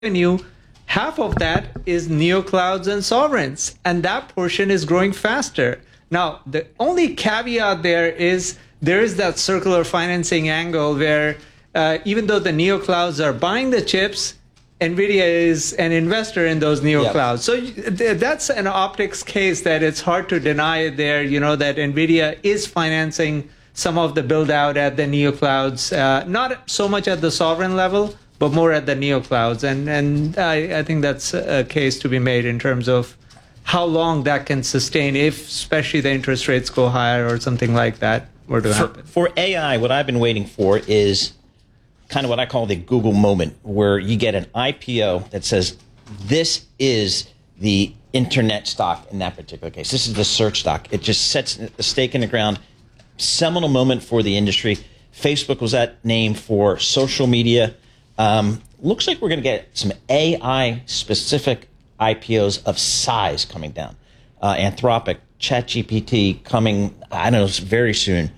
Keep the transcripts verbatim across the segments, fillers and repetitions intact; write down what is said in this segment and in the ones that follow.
revenue, half of that is neoclouds and sovereigns, and that portion is growing faster. Now, the only caveat there is there is that circular financing angle where uh, even though the neoclouds are buying the chips, NVIDIA is an investor in those neoclouds. Yep. So that's an optics case that it's hard to deny there, you know, that NVIDIA is financing some of the build out at the neoclouds, uh, not so much at the sovereign level, but more at the neoclouds. And, and I, I think that's a case to be made in terms of how long that can sustain if especially the interest rates go higher or something like that were to for, happen. For A I, what I've been waiting for is kind of what I call the Google moment, where you get an I P O that says, this is the internet stock in that particular case. This is the search stock. It just sets a stake in the ground. Seminal moment for the industry. Facebook was that name for social media. Um, looks like we're going to get some A I-specific I P Os of size coming down. Uh, Anthropic, ChatGPT coming, I don't know, very soon.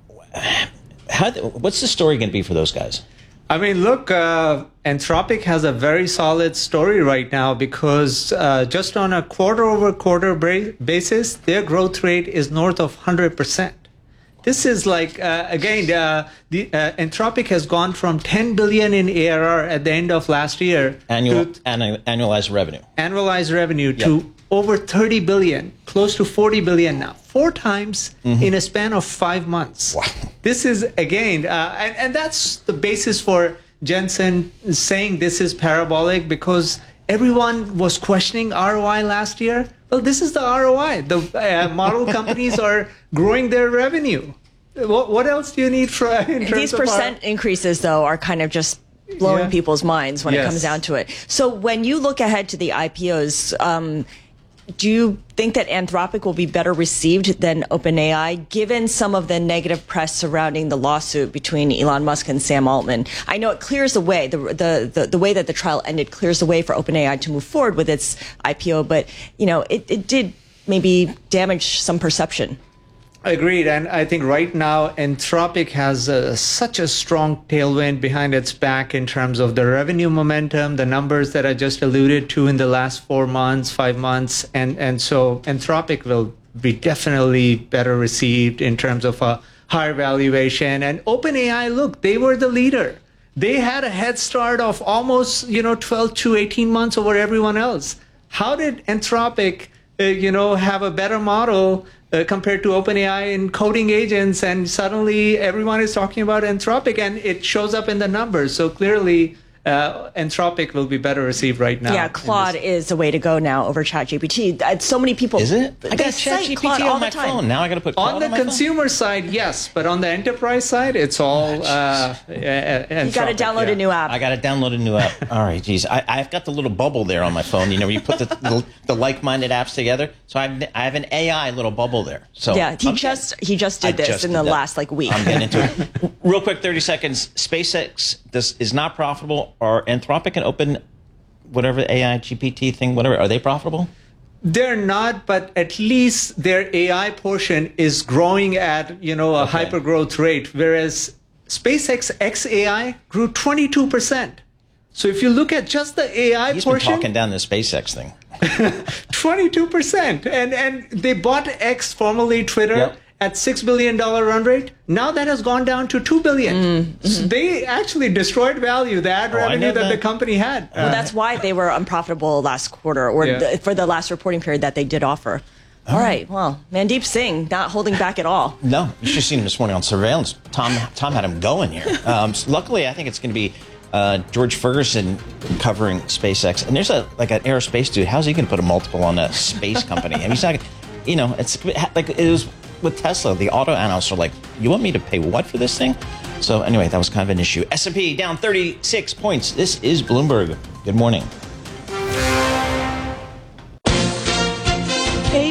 How, what's the story going to be for those guys? I mean, look, uh, Anthropic has a very solid story right now because uh, just on a quarter-over-quarter basis, their growth rate is north of one hundred percent. This is like, uh, again, uh, the uh, Anthropic has gone from ten billion in A R R at the end of last year Annual, to annu annualized revenue. Annualized revenue yep. to over thirty billion, close to forty billion now, four times mm-hmm. in a span of five months. Wow. This is, again, uh, and, and that's the basis for Jensen saying this is parabolic because everyone was questioning R O I last year. Well, this is the R O I. The uh, model companies are growing their revenue. What, what else do you need for in terms These of percent our... increases, though, are kind of just blowing yeah. people's minds when yes. it comes down to it. So when you look ahead to the I P Os, um, do you think that Anthropic will be better received than OpenAI, given some of the negative press surrounding the lawsuit between Elon Musk and Sam Altman? I know it clears the way, the, the, the, the way that the trial ended clears the way for OpenAI to move forward with its I P O, but, you know, it, it did maybe damage some perception. Agreed. And I think right now, Anthropic has uh, such a strong tailwind behind its back in terms of the revenue momentum, the numbers that I just alluded to in the last four months, five months. And, and so Anthropic will be definitely better received in terms of a higher valuation. And OpenAI, look, they were the leader. They had a head start of almost, you know, twelve to eighteen months over everyone else. How did Anthropic, uh, you know, have a better model Uh, compared to OpenAI in coding agents, and suddenly everyone is talking about Anthropic, and it shows up in the numbers. So clearly, uh, Anthropic will be better received right now. Yeah, Claude is the way to go now over ChatGPT. Uh, So many people. Is it? I got cite ChatGPT Claude all on my the time. phone. Now I got to put Claude On the on my consumer phone? side, yes, but on the enterprise side, it's all. Uh, you got to download yeah. a new app. I got to download a new app. All right, geez, I, I've got the little bubble there on my phone. You know, where you put the, the, the like-minded apps together. So I've, I have an A I little bubble there. So yeah, he I'm just getting, he just did I this just in did the that. last like week. I'm getting into it. Real quick, thirty seconds. SpaceX this is not profitable. Are Anthropic and Open, whatever A I G P T thing, whatever, are they profitable? They're not, but at least their A I portion is growing at, you know, a Okay. hyper growth rate, whereas SpaceX X A I grew twenty-two percent. So if you look at just the A I He's been portion, talking down the SpaceX thing. twenty-two percent. And and they bought X, formerly Twitter, Yep. at six billion dollars run rate. Now that has gone down to two billion dollars. Mm-hmm. So they actually destroyed value, the ad Oh, I revenue know that. that. the company had. Well, that's why they were unprofitable last quarter, or Yeah. the, for the last reporting period that they did offer. All right. Well, Mandeep Singh not holding back at all. No, you should have seen him this morning on surveillance. Tom Tom had him going here. Um, so luckily, I think it's going to be uh, George Ferguson covering SpaceX. And there's a like an aerospace dude. How's he going to put a multiple on a space company? I mean, he's not. You know, it's like it was with Tesla. The auto analysts are like, "You want me to pay what for this thing?" So anyway, that was kind of an issue. S and P down thirty-six points. This is Bloomberg. Good morning. A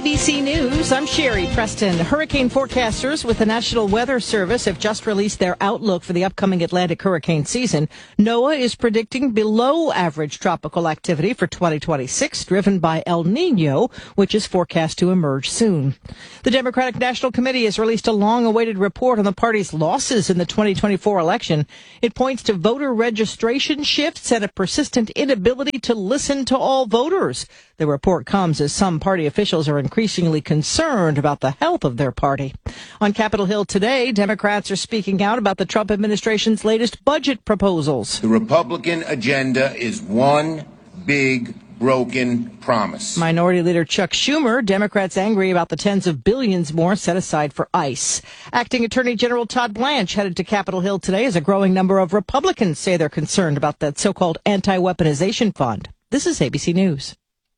A B C News, I'm Sherry Preston. Hurricane forecasters with the National Weather Service have just released their outlook for the upcoming Atlantic hurricane season. NOAA is predicting below average tropical activity for twenty twenty-six, driven by El Nino, which is forecast to emerge soon. The Democratic National Committee has released a long-awaited report on the party's losses in the twenty twenty-four election. It points to voter registration shifts and a persistent inability to listen to all voters. The report comes as some party officials are increasingly concerned about the health of their party. On Capitol Hill today, Democrats are speaking out about the Trump administration's latest budget proposals. The Republican agenda is one big broken promise. Minority Leader Chuck Schumer, Democrats angry about the tens of billions more set aside for ICE. Acting Attorney General Todd Blanche headed to Capitol Hill today as a growing number of Republicans say they're concerned about that so-called anti-weaponization fund. This is A B C News.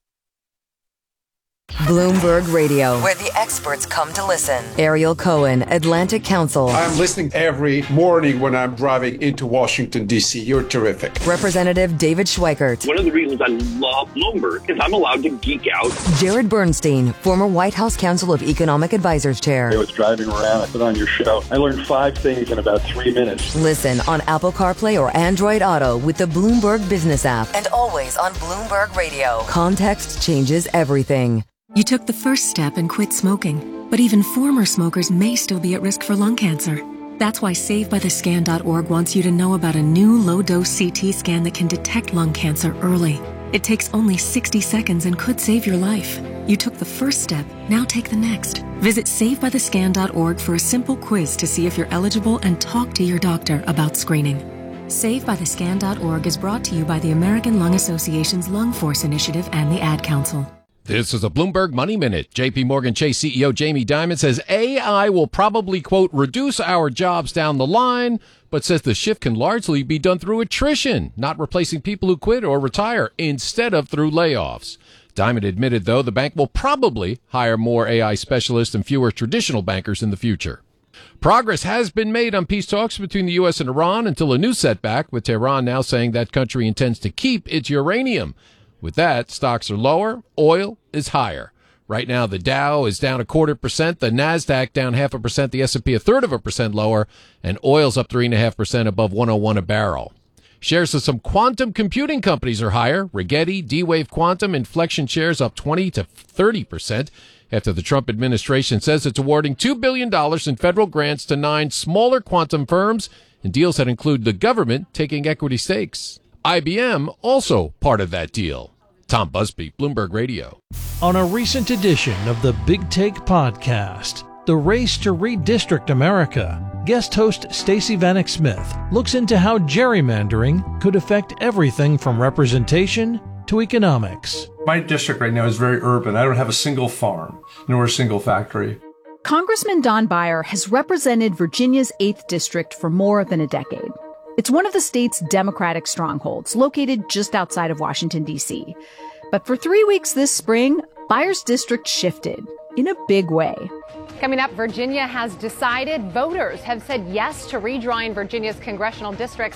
Bloomberg Radio, where the experts come to listen. Ariel Cohen, Atlantic Council. I'm listening every morning when I'm driving into Washington, D C. You're terrific. Representative David Schweikert. One of the reasons I love Bloomberg is I'm allowed to geek out. Jared Bernstein, former White House Council of Economic Advisors Chair. I was driving around, I put on your show. I learned five things in about three minutes. Listen on Apple CarPlay or Android Auto with the Bloomberg Business app. And always on Bloomberg Radio. Context changes everything. You took the first step and quit smoking, but even former smokers may still be at risk for lung cancer. That's why Save By The Scan dot org wants you to know about a new low-dose C T scan that can detect lung cancer early. It takes only sixty seconds and could save your life. You took the first step, now take the next. Visit Save By The Scan dot org for a simple quiz to see if you're eligible and talk to your doctor about screening. Save By The Scan dot org is brought to you by the American Lung Association's Lung Force Initiative and the Ad Council. This is a Bloomberg Money Minute. J P Morgan Chase C E O Jamie Dimon says A I will probably, quote, reduce our jobs down the line, but says the shift can largely be done through attrition, not replacing people who quit or retire, instead of through layoffs. Dimon admitted, though, the bank will probably hire more A I specialists and fewer traditional bankers in the future. Progress has been made on peace talks between the U S and Iran until a new setback, with Tehran now saying that country intends to keep its uranium. With that, stocks are lower, oil is higher. Right now, the Dow is down a quarter percent, the NASDAQ down half a percent, the S and P a third of a percent lower, and oil's up three and a half percent above one oh one a barrel. Shares of some quantum computing companies are higher. Rigetti, D-Wave Quantum, Inflection shares up twenty to thirty percent after the Trump administration says it's awarding two billion dollars in federal grants to nine smaller quantum firms and deals that include the government taking equity stakes. I B M also part of that deal. Tom Busby, Bloomberg Radio. On a recent edition of the Big Take podcast, The Race to Redistrict America, guest host Stacey Vanek Smith looks into how gerrymandering could affect everything from representation to economics. My district right now is very urban. I don't have a single farm, nor a single factory. Congressman Don Beyer has represented Virginia's eighth District for more than a decade. It's one of the state's Democratic strongholds, located just outside of Washington, D C. But for three weeks this spring, Beyer's district shifted in a big way. Coming up, Virginia has decided. Voters have said yes to redrawing Virginia's congressional districts.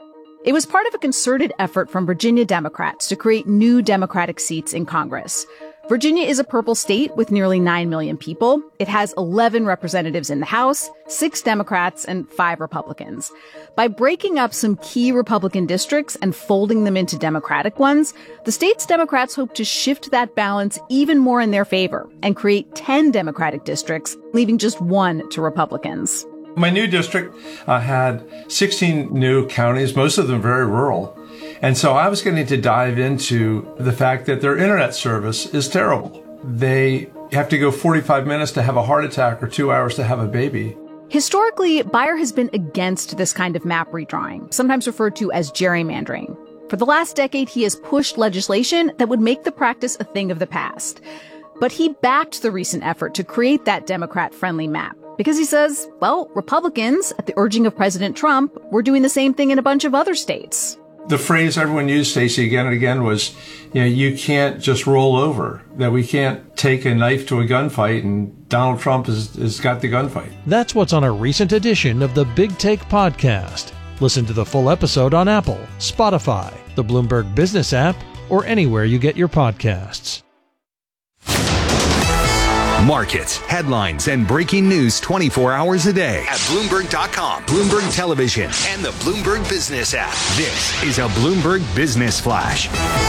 It was part of a concerted effort from Virginia Democrats to create new Democratic seats in Congress. Virginia is a purple state with nearly nine million people. It has eleven representatives in the House, six Democrats, and five Republicans. By breaking up some key Republican districts and folding them into Democratic ones, the state's Democrats hope to shift that balance even more in their favor and create ten Democratic districts, leaving just one to Republicans. My new district uh, had sixteen new counties, most of them very rural. And so I was getting to dive into the fact that their internet service is terrible. They have to go forty-five minutes to have a heart attack or two hours to have a baby. Historically, Beyer has been against this kind of map redrawing, sometimes referred to as gerrymandering. For the last decade, he has pushed legislation that would make the practice a thing of the past. But he backed the recent effort to create that Democrat-friendly map because he says, well, Republicans, at the urging of President Trump, were doing the same thing in a bunch of other states. The phrase everyone used, Stacey, again and again was, you know, you can't just roll over, that we can't take a knife to a gunfight and Donald Trump has, has got the gunfight. That's what's on a recent edition of the Big Take podcast. Listen to the full episode on Apple, Spotify, the Bloomberg Business app, or anywhere you get your podcasts. Markets, headlines, and breaking news twenty-four hours a day at Bloomberg dot com, Bloomberg Television, and the Bloomberg Business app. This is a Bloomberg Business Flash.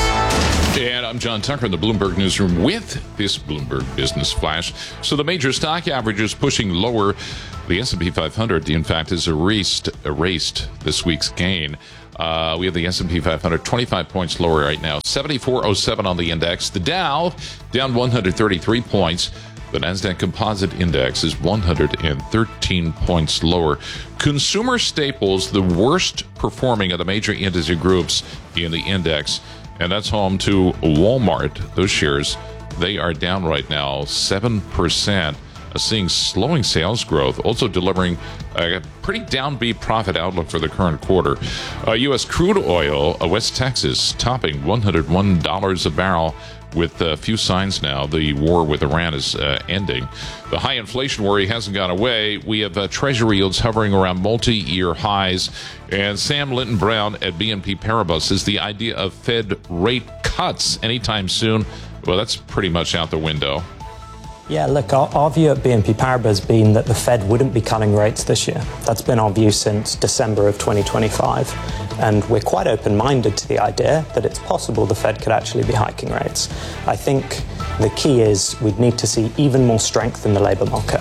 And I'm John Tucker in the Bloomberg Newsroom with this Bloomberg Business Flash. So the major stock averages pushing lower. The S and P five hundred, in fact, has erased, erased this week's gain. Uh, we have the S and P five hundred twenty-five points lower right now, seventy-four oh seven on the index. The Dow down one hundred thirty-three points. The Nasdaq Composite Index is one hundred thirteen points lower. Consumer staples, the worst performing of the major industry groups in the index, and that's home to Walmart. Those shares, they are down right now, seven percent. Seeing slowing sales growth, also delivering a pretty downbeat profit outlook for the current quarter. Uh, U S crude oil, uh, West Texas, topping one hundred one dollars a barrel with a few signs now the war with Iran is uh, ending. The high inflation worry hasn't gone away. We have uh, treasury yields hovering around multi-year highs. And Sam Linton-Brown at B N P Paribas says the idea of Fed rate cuts anytime soon, well, that's pretty much out the window. Yeah, look, our, our view at B N P Paribas has been that the Fed wouldn't be cutting rates this year. That's been our view since December of twenty twenty-five. And we're quite open-minded to the idea that it's possible the Fed could actually be hiking rates. I think the key is we'd need to see even more strength in the labor market.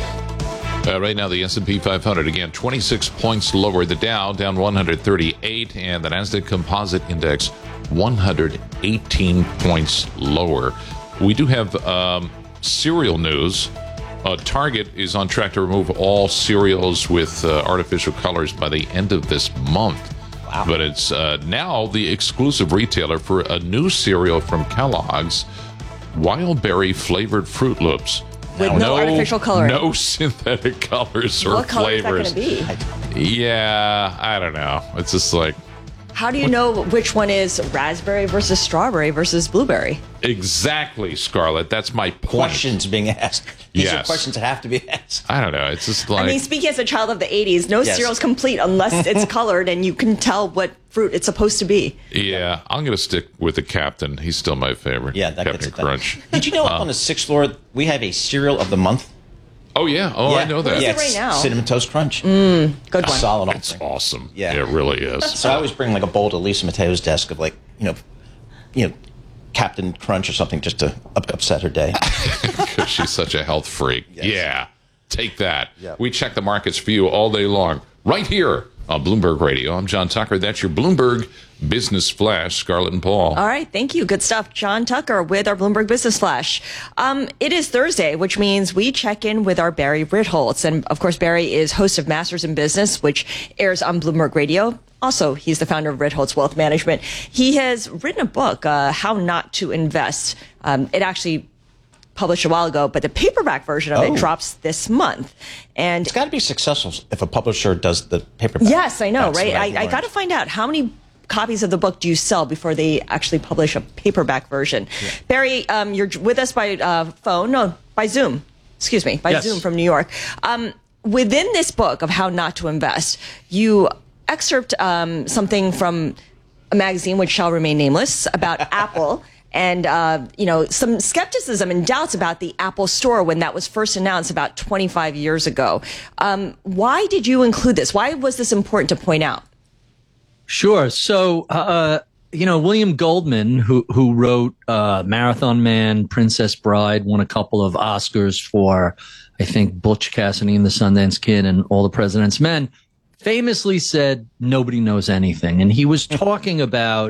Uh, right now, the S and P five hundred, again, twenty-six points lower. The Dow down one hundred thirty-eight, and the Nasdaq Composite Index one hundred eighteen points lower. We do have um, cereal news. Uh, Target is on track to remove all cereals with uh, artificial colors by the end of this month. Wow. But it's uh, now the exclusive retailer for a new cereal from Kellogg's, Wild Berry Flavored Fruit Loops. With no, no artificial coloring. No synthetic colors or what color flavors. Is that going to be? Yeah, I don't know. It's just like... How do you know which one is raspberry versus strawberry versus blueberry? Exactly, Scarlett. That's my point. Questions being asked. These yes. are questions that have to be asked. I don't know. It's just like... I mean, speaking as a child of the eighties, no yes. cereal's complete unless it's colored and you can tell what fruit it's supposed to be. Yeah, I'm going to stick with the Captain. He's still my favorite. Yeah, that Captain gets it Crunch. Done. Did you know up um, on the sixth floor, we have a cereal of the month? Oh, yeah. Oh, yeah. I know that. What is yeah, it right now? Cinnamon Toast Crunch. Mm, good one. Solid. It's thing. Awesome. Yeah. It really is. So I always bring like a bowl to Lisa Mateo's desk of like, you know, you know, Captain Crunch or something just to up- upset her day. Because she's such a health freak. Yes. Yeah. Take that. Yep. We check the markets for you all day long. Right here on Bloomberg Radio. I'm John Tucker. That's your Bloomberg Business Flash, Scarlett and Paul. All right. Thank you. Good stuff. John Tucker with our Bloomberg Business Flash. Um, it is Thursday, which means we check in with our Barry Ritholtz. And of course, Barry is host of Masters in Business, which airs on Bloomberg Radio. Also, he's the founder of Ritholtz Wealth Management. He has written a book, uh, How Not to Invest. Um, it actually published a while ago, but the paperback version of oh. it drops this month. And it's got to be successful if a publisher does the paperback. Yes, I know, That's right? I, I got to find out how many copies of the book do you sell before they actually publish a paperback version. Yeah. Barry, um, you're with us by uh, phone, no, by Zoom. Excuse me, by yes. Zoom from New York. Um, within this book of How Not to Invest, you excerpt um, something from a magazine which shall remain nameless about Apple. And, uh, you know, some skepticism and doubts about the Apple Store when that was first announced about twenty-five years ago. Um, why did you include this? Why was this important to point out? Sure. So, uh, you know, William Goldman, who who wrote uh, Marathon Man, Princess Bride, won a couple of Oscars for, I think, Butch Cassidy and the Sundance Kid and All the President's Men, famously said, nobody knows anything. And he was talking about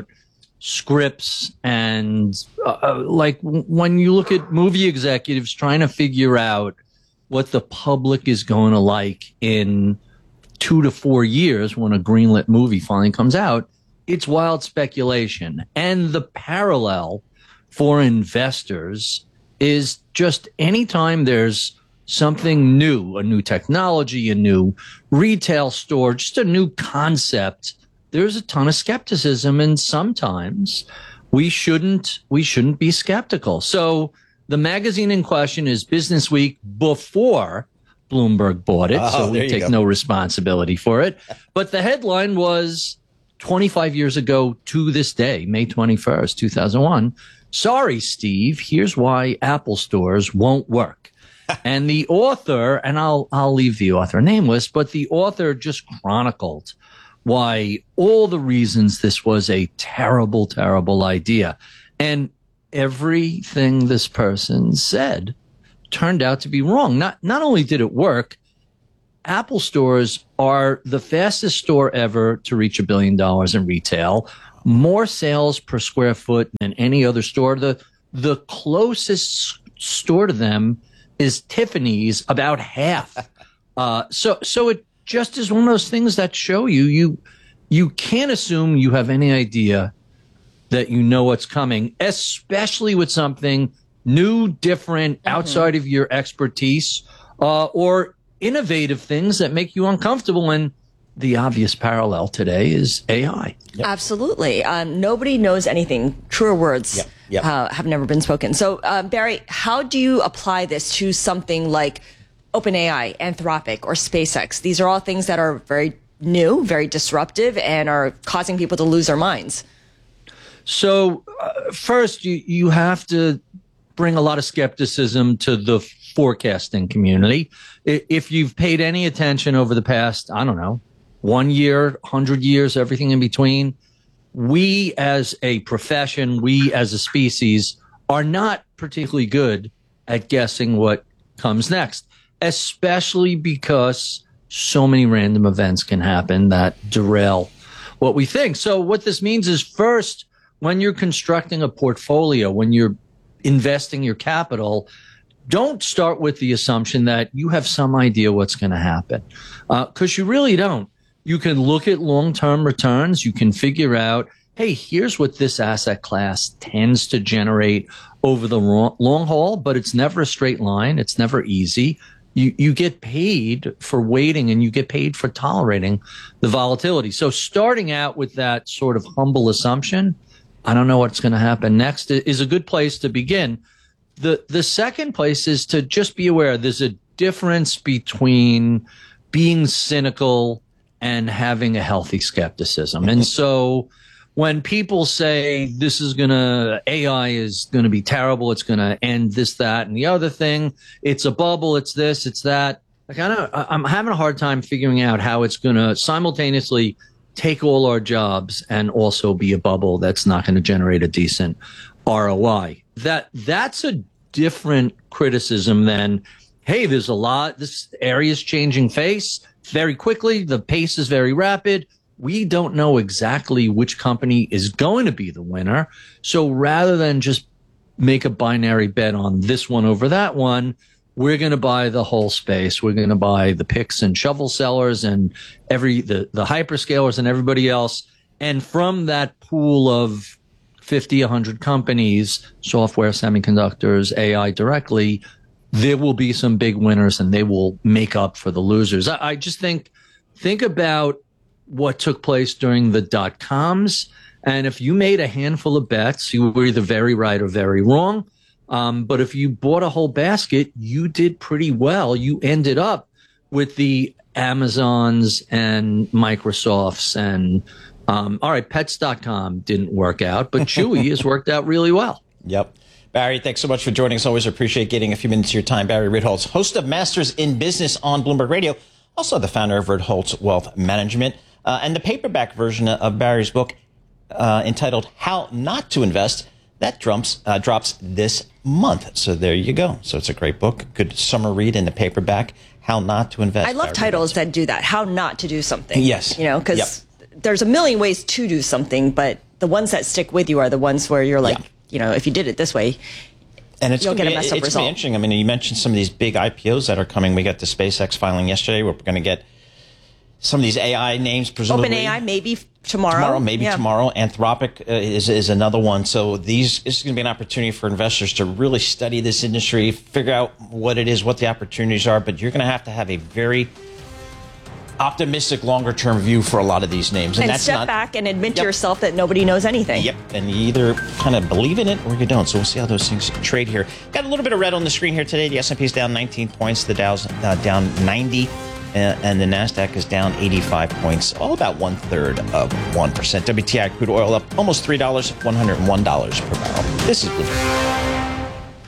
scripts and uh, like when you look at movie executives trying to figure out what the public is going to like in two to four years when a greenlit movie finally comes out, it's wild speculation. And the parallel for investors is just anytime there's something new, a new technology, a new retail store, just a new concept, there's a ton of skepticism, and sometimes we shouldn't we shouldn't be skeptical. So the magazine in question is Business Week before Bloomberg bought it, oh, so we take go. no responsibility for it. But the headline was twenty-five years ago to this day, May twenty-first, two thousand one. Sorry, Steve, here's why Apple stores won't work. And the author, and I'll I'll leave the author nameless, but the author just chronicled why all the reasons this was a terrible, terrible idea. And everything this person said turned out to be wrong. Not not only did it work, Apple stores are the fastest store ever to reach a billion dollars in retail, more sales per square foot than any other store. The the closest store to them is Tiffany's, about half. Uh, so so it just is one of those things that show you you you can't assume you have any idea that you know what's coming, especially with something new, different, mm-hmm. outside of your expertise, uh, or innovative things that make you uncomfortable. And the obvious parallel today is A I. Yep. Absolutely. Um, nobody knows anything. Truer words yep. Yep. Uh, have never been spoken. So, uh, Barry, how do you apply this to something like OpenAI, Anthropic, or SpaceX? These are all things that are very new, very disruptive, and are causing people to lose their minds. So, uh, first, you, you have to bring a lot of skepticism to the forecasting community. If you've paid any attention over the past, I don't know, one year, hundred years, everything in between, we as a profession, we as a species are not particularly good at guessing what comes next, especially because so many random events can happen that derail what we think. So what this means is, first, when you're constructing a portfolio, when you're investing your capital, don't start with the assumption that you have some idea what's going to happen, because uh, you really don't. You can look at long-term returns. You can figure out, hey, here's what this asset class tends to generate over the long haul, but it's never a straight line. It's never easy. You, you get paid for waiting, and you get paid for tolerating the volatility. So starting out with that sort of humble assumption, I don't know what's going to happen next, is a good place to begin. The the second place is to just be aware there's a difference between being cynical and having a healthy skepticism. And so when people say this is going to, A I is going to be terrible, it's going to end this, that, and the other thing, it's a bubble, it's this, it's that, like I don't, I'm having a hard time figuring out how it's going to simultaneously take all our jobs and also be a bubble that's not going to generate a decent R O I. That that's a different criticism than, hey, there's a lot, this area is changing face very quickly, the pace is very rapid. We don't know exactly which company is going to be the winner. So rather than just make a binary bet on this one over that one, we're going to buy the whole space. We're going to buy the picks and shovel sellers and every the, the hyperscalers and everybody else. And from that pool of fifty, one hundred companies, software, semiconductors, A I directly, there will be some big winners and they will make up for the losers. I, I just think, think about what took place during the dot-coms. And if you made a handful of bets, you were either very right or very wrong. Um, but if you bought a whole basket, you did pretty well. You ended up with the Amazons and Microsofts and, um, all right, pets dot com didn't work out, but Chewy has worked out really well. Yep. Barry, thanks so much for joining us. Always appreciate getting a few minutes of your time. Barry Ritholtz, host of Masters in Business on Bloomberg Radio, also the founder of Ritholtz Wealth Management, uh, and the paperback version of Barry's book uh, entitled How Not to Invest. That drops, uh, drops this month. So there you go. So it's a great book. Good summer read in the paperback, How Not to Invest. I love titles that do that. How not to do something. Yes. You know, because yep. there's a million ways to do something, but the ones that stick with you are the ones where you're like, yeah. you know, if you did it this way, and it's you'll get be, a messed up it's result. It's interesting. I mean, you mentioned some of these big I P Os that are coming. We got the SpaceX filing yesterday. We're going to get some of these A I names, presumably. OpenAI, maybe tomorrow. Tomorrow, maybe yeah. tomorrow. Anthropic uh, is is another one. So these this is going to be an opportunity for investors to really study this industry, figure out what it is, what the opportunities are. But you're going to have to have a very optimistic, longer-term view for a lot of these names. And, and that's step not, back and admit yep. to yourself that nobody knows anything. Yep, and you either kind of believe in it or you don't. So we'll see how those things trade here. Got a little bit of red on the screen here today. The S and P is down nineteen points. The Dow's uh, down ninety. Uh, and the NASDAQ is down eighty-five points, all about one-third of one percent. W T I crude oil up almost three dollars, one hundred one dollars per barrel. This is Bloomberg.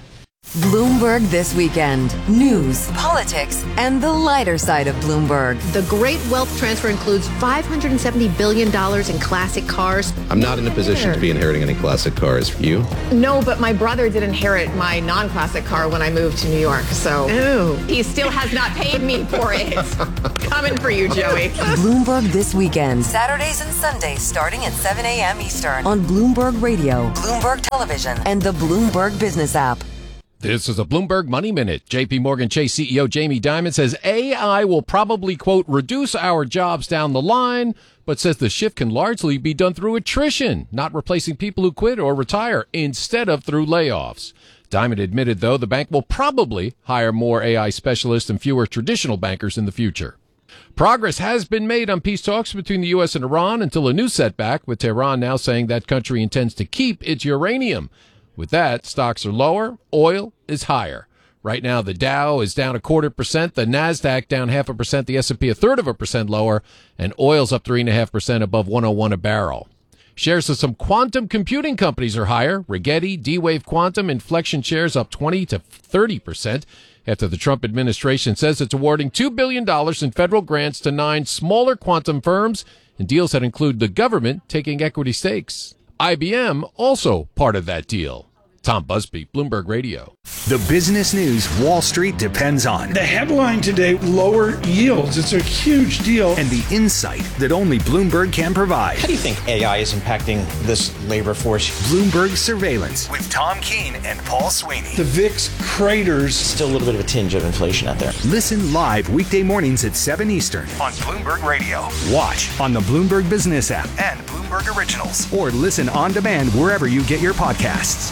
Bloomberg This Weekend. News, politics, and the lighter side of Bloomberg. The great wealth transfer includes five hundred seventy billion dollars in classic cars. I'm not in a position to be inheriting any classic cars. You? No, but my brother did inherit my non-classic car when I moved to New York, so Ooh. He still has not paid me for it. Coming for you, Joey. Bloomberg This Weekend. Saturdays and Sundays starting at seven a.m. Eastern on Bloomberg Radio, Bloomberg Television, and the Bloomberg Business app. This is a Bloomberg Money Minute. J P Morgan Chase C E O Jamie Dimon says A I will probably, quote, reduce our jobs down the line, but says the shift can largely be done through attrition, not replacing people who quit or retire, instead of through layoffs. Dimon admitted, though, the bank will probably hire more A I specialists and fewer traditional bankers in the future. Progress has been made on peace talks between the U S and Iran until a new setback, with Tehran now saying that country intends to keep its uranium. With that, stocks are lower, oil is higher. Right now, the Dow is down a quarter percent, the NASDAQ down half a percent, the S and P a third of a percent lower, and oil's up three point five percent above one oh one a barrel. Shares of some quantum computing companies are higher. Rigetti, D-Wave Quantum, Inflection shares up twenty to thirty percent after the Trump administration says it's awarding two billion dollars in federal grants to nine smaller quantum firms in deals that include the government taking equity stakes. I B M also part of that deal. Tom Busby, Bloomberg Radio. The business news Wall Street depends on. The headline today, lower yields. It's a huge deal. And the insight that only Bloomberg can provide. How do you think A I is impacting this labor force? Bloomberg Surveillance with Tom Keene and Paul Sweeney. The V I X craters. Still a little bit of a tinge of inflation out there. Listen live weekday mornings at seven Eastern on Bloomberg Radio. Watch on the Bloomberg Business app and Bloomberg Originals. Or listen on demand wherever you get your podcasts.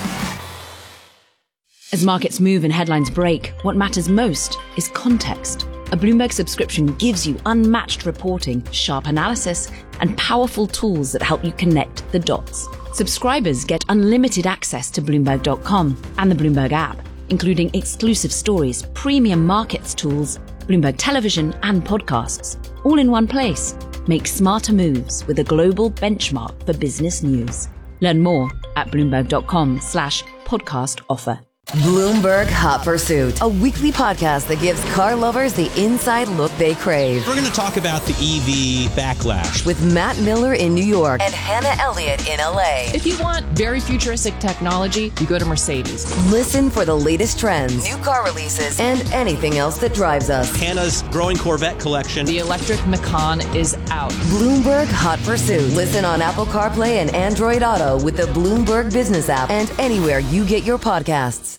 As markets move and headlines break, what matters most is context. A Bloomberg subscription gives you unmatched reporting, sharp analysis, and powerful tools that help you connect the dots. Subscribers get unlimited access to Bloomberg dot com and the Bloomberg app, including exclusive stories, premium markets tools, Bloomberg television, and podcasts, all in one place. Make smarter moves with a global benchmark for business news. Learn more at Bloomberg dot com slash podcast offer. Bloomberg Hot Pursuit, a weekly podcast that gives car lovers the inside look they crave. We're going to talk about the E V backlash with Matt Miller in New York and Hannah Elliott in L A. If you want very futuristic technology, you go to Mercedes. Listen for the latest trends, new car releases, and anything else that drives us. Hannah's growing Corvette collection. The electric Macan is out. Bloomberg Hot Pursuit. Listen on Apple CarPlay and Android Auto with the Bloomberg Business app and anywhere you get your podcasts.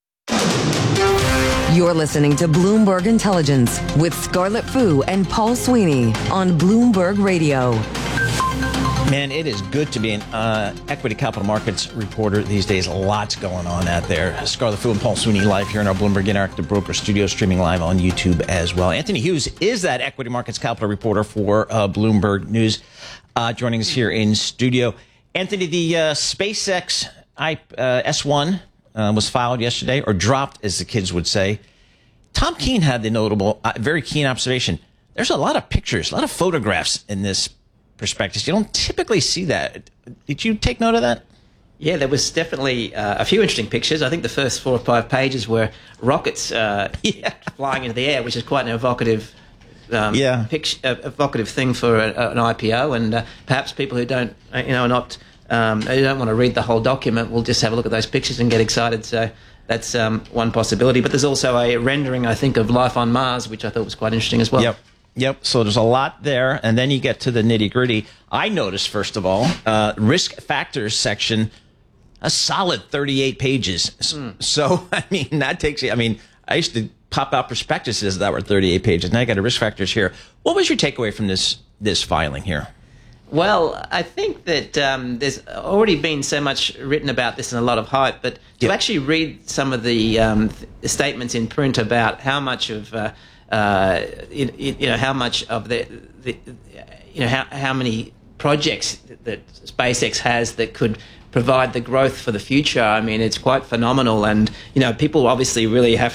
You're listening to Bloomberg Intelligence with Scarlett Fu and Paul Sweeney on Bloomberg Radio. Man, it is good to be an uh, equity capital markets reporter these days. Lots going on out there. Scarlett Fu and Paul Sweeney live here in our Bloomberg Interactive Broker Studio, streaming live on YouTube as well. Anthony Hughes is that equity markets capital reporter for uh, Bloomberg News, uh, joining us here in studio. Anthony, the uh, SpaceX I, uh, S one uh, was filed yesterday, or dropped, as the kids would say. Tom Keene had the notable, uh, very keen observation. There's a lot of pictures, a lot of photographs in this prospectus. You don't typically see that. Did you take note of that? Yeah, there was definitely uh, a few interesting pictures. I think the first four or five pages were rockets uh, yeah. flying into the air, which is quite an evocative, um, yeah. picture, uh, evocative thing for a, an I P O. And uh, perhaps people who don't, you know, are not, um, who don't want to read the whole document will just have a look at those pictures and get excited. So that's um, one possibility. But there's also a rendering, I think, of life on Mars, which I thought was quite interesting as well. Yep. Yep. So there's a lot there. And then you get to the nitty gritty. I noticed, first of all, uh, risk factors section, a solid thirty-eight pages. Mm. So, I mean, that takes you, I mean, I used to pop out prospectuses that were thirty-eight pages. Now I got a risk factors here. What was your takeaway from this, this filing here? Well, I think that um, there's already been so much written about this and a lot of hype, but to yep. actually read some of the, um, th- statements in print about how much of, uh, uh, you, you know, how much of the, the you know, how, how many projects that SpaceX has that could provide the growth for the future. I mean, it's quite phenomenal, and you know, people obviously really have to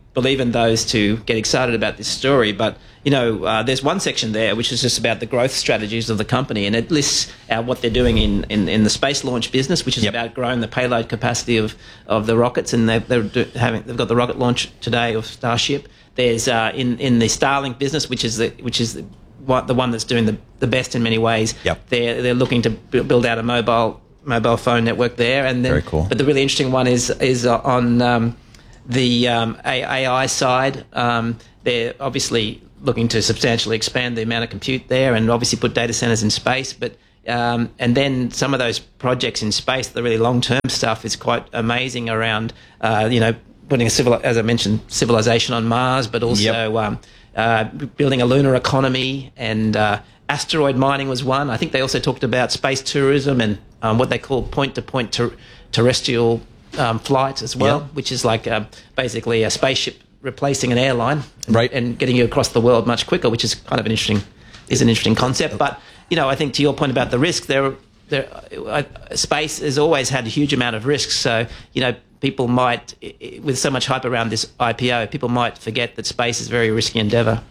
believe in those to get excited about this story. But, you know, uh, there's one section there which is just about the growth strategies of the company, and it lists out what they're doing in, in, in the space launch business, which is yep. about growing the payload capacity of, of the rockets, and they're, they're do, having, they've got the rocket launch today of Starship. There's uh, in, in the Starlink business, which is the, which is the, what, the one that's doing the, the best in many ways. Yep. They're, they're looking to build out a mobile mobile phone network there. And then, Very cool. But the really interesting one is, is on... Um, The um, A I side, um, they're obviously looking to substantially expand the amount of compute there, and obviously put data centers in space. But um, and then some of those projects in space, the really long-term stuff, is quite amazing around, uh, you know, putting a civil, as I mentioned, civilization on Mars, but also yep. um, uh, building a lunar economy, and uh, asteroid mining was one. I think they also talked about space tourism and um, what they call point-to-point ter- terrestrial. Um, flight as well, yep. which is like uh, basically a spaceship replacing an airline, and, right. and getting you across the world much quicker, which is kind of an interesting is an interesting concept. But you know, I think to your point about the risk, there, there, uh, space has always had a huge amount of risks. So you know, people might, with so much hype around this I P O, people might forget that space is a very risky endeavor.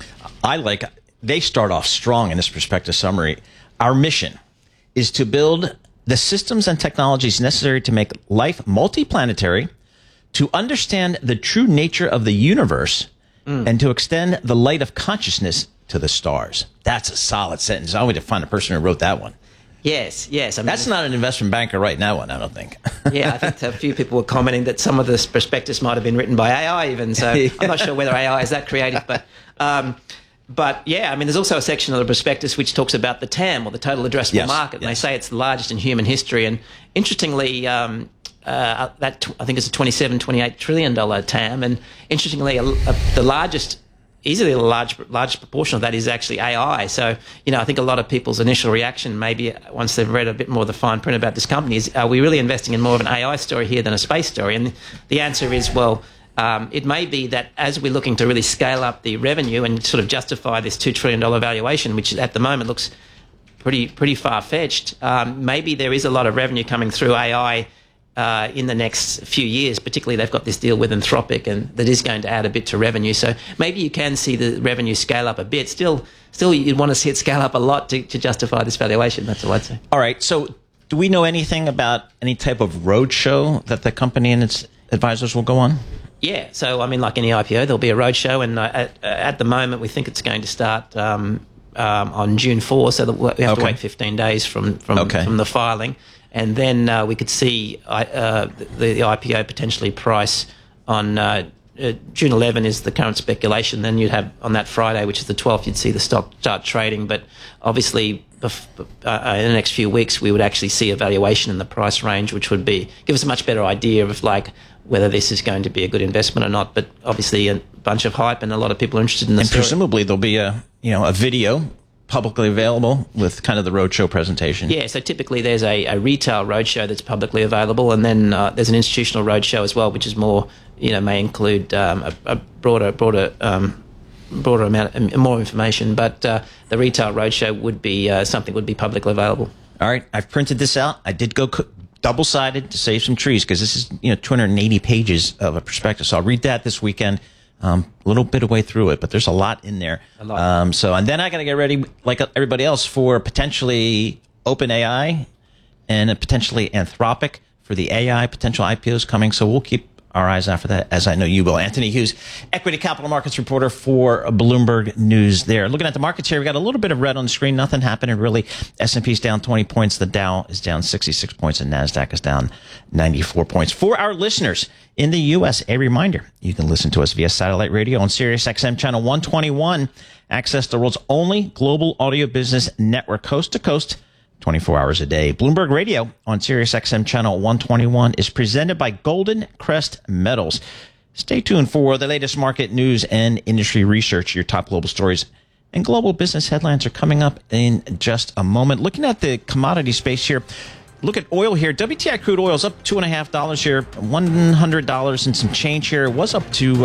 I like they start off strong in this prospectus summary. Our mission is to build the systems and technologies necessary to make life multiplanetary, to understand the true nature of the universe, mm. and to extend the light of consciousness to the stars. That's a solid sentence. I want to find a person who wrote that one. Yes, yes. I mean, that's not an investment banker writing that one, I don't think. Yeah, I think a few people were commenting that some of this prospectus might have been written by A I even, so yeah. I'm not sure whether A I is that creative, but... Um, But yeah, I mean, there's also a section of the prospectus which talks about the T A M, or the total addressable yes, market. And yes. they say it's the largest in human history. And interestingly, um, uh, that t- I think it's a twenty-seven, twenty-eight trillion dollar T A M. And interestingly, a, a, the largest, easily a large, largest proportion of that is actually A I. So, you know, I think a lot of people's initial reaction, maybe once they've read a bit more of the fine print about this company, is, are we really investing in more of an A I story here than a space story? And the answer is, well, Um, it may be that as we're looking to really scale up the revenue and sort of justify this two trillion dollars valuation, which at the moment looks pretty pretty far-fetched, um, maybe there is a lot of revenue coming through A I uh, in the next few years. Particularly, they've got this deal with Anthropic, and that is going to add a bit to revenue. So maybe you can see the revenue scale up a bit. Still, still, you'd want to see it scale up a lot to, to justify this valuation. That's all I'd say. All right. So do we know anything about any type of roadshow that the company and its advisors will go on? Yeah, so I mean, like any I P O, there'll be a roadshow, and uh, at, at the moment, we think it's going to start um, um, on June fourth, so that we have okay. to wait fifteen days from from, okay. from the filing, and then uh, we could see uh, the, the I P O potentially price on uh, uh, June eleventh is the current speculation. Then you'd have on that Friday, which is the twelfth, you'd see the stock start trading. But obviously, bef- uh, in the next few weeks, we would actually see a valuation in the price range, which would be give us a much better idea of like whether this is going to be a good investment or not. But obviously a bunch of hype, and a lot of people are interested in this. And story. Presumably there'll be a, you know, a video publicly available with kind of the roadshow presentation. Yeah, so typically there's a, a retail roadshow that's publicly available, and then uh, there's an institutional roadshow as well, which is more, you know, may include um, a, a broader, broader, um, broader amount, of, more information. But uh, the retail roadshow would be uh, something would be publicly available. All right, I've printed this out. I did go co- double-sided to save some trees, because this is, you know, two hundred eighty pages of a prospectus. So I'll read that this weekend. Um, a little bit of way through it, but there's a lot in there. A lot. Um, so, and then I got to get ready, like everybody else, for potentially OpenAI and a potentially Anthropic for the A I potential I P Os coming. So we'll keep our eyes out for that, as I know you will. Anthony Hughes, equity capital markets reporter for Bloomberg News there. Looking at the markets here, we got a little bit of red on the screen. Nothing happening really. S and P's down twenty points. The Dow is down sixty-six points, and NASDAQ is down ninety-four points. For our listeners in the U S, a reminder, you can listen to us via satellite radio on Sirius X M channel one twenty-one. Access the world's only global audio business network, coast to coast, twenty-four hours a day. Bloomberg Radio on Sirius X M channel one twenty-one is presented by Golden Crest Metals. Stay tuned for the latest market news and industry research. Your top global stories and global business headlines are coming up in just a moment. Looking at the commodity space here, look at oil here. W T I crude oil is up two and a half dollars here, one hundred dollars and some change here. It was up to uh,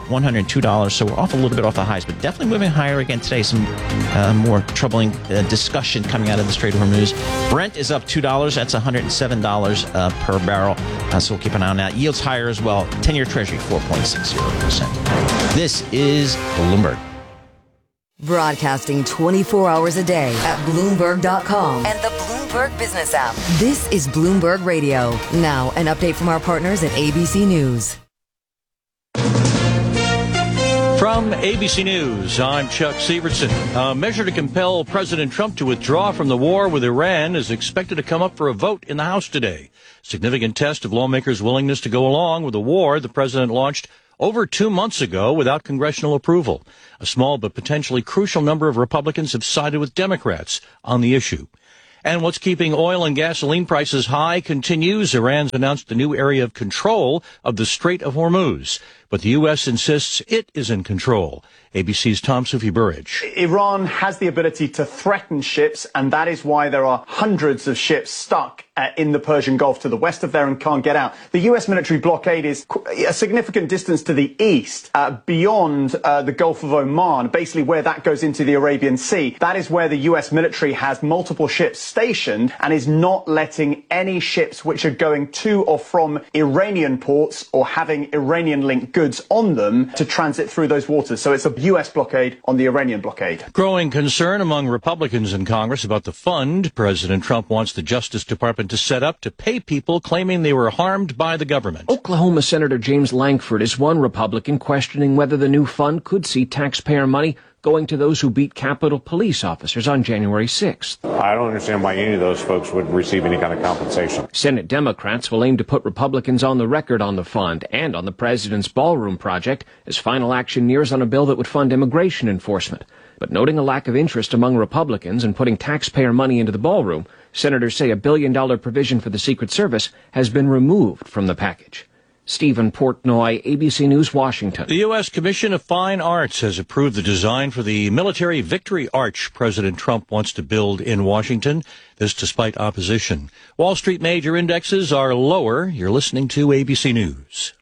one hundred two dollars, so we're off a little bit off the highs, but definitely moving higher again today. Some uh, more troubling uh, discussion coming out of the Strait of Hormuz. Brent is up two dollars. That's one hundred seven dollars uh, per barrel, uh, so we'll keep an eye on that. Yields higher as well. ten-year Treasury, four point six zero percent. This is Bloomberg. Broadcasting twenty-four hours a day at Bloomberg dot com and the Bloomberg Business app. This is Bloomberg Radio. Now, an update from our partners at A B C News. From A B C News, I'm Chuck Severson. A measure to compel President Trump to withdraw from the war with Iran is expected to come up for a vote in the House today. Significant test of lawmakers' willingness to go along with a war the president launched over two months ago without congressional approval. A small but potentially crucial number of Republicans have sided with Democrats on the issue. And what's keeping oil and gasoline prices high continues. Iran's announced a new area of control of the Strait of Hormuz, but the U S insists it is in control. A B C's Tom Sufi Burridge. Iran has the ability to threaten ships, and that is why there are hundreds of ships stuck uh, in the Persian Gulf to the west of there and can't get out. The U S military blockade is a significant distance to the east, uh, beyond uh, the Gulf of Oman, basically where that goes into the Arabian Sea. That is where the U S military has multiple ships stationed and is not letting any ships which are going to or from Iranian ports or having Iranian-linked goods on them to transit through those waters. So it's a U S blockade on the Iranian blockade. Growing concern among Republicans in Congress about the fund President Trump wants the Justice Department to set up to pay people claiming they were harmed by the government. Oklahoma Senator James Lankford is one Republican questioning whether the new fund could see taxpayer money going to those who beat Capitol Police officers on January sixth. I don't understand why any of those folks would receive any kind of compensation. Senate Democrats will aim to put Republicans on the record on the fund and on the president's ballroom project as final action nears on a bill that would fund immigration enforcement. But noting a lack of interest among Republicans in putting taxpayer money into the ballroom, senators say a billion-dollar provision for the Secret Service has been removed from the package. Stephen Portnoy, A B C News, Washington. The U S Commission of Fine Arts has approved the design for the military victory arch President Trump wants to build in Washington. This despite opposition. Wall Street major indexes are lower. You're listening to A B C News.